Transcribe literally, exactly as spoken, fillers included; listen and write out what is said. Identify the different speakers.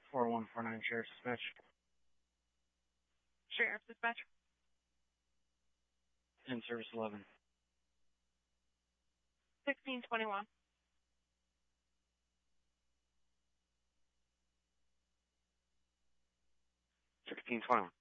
Speaker 1: four one four nine Sheriff's Dispatch.
Speaker 2: Sheriff's Dispatch.
Speaker 1: In service eleven.
Speaker 2: sixteen twenty-one.
Speaker 1: sixteen twenty-one.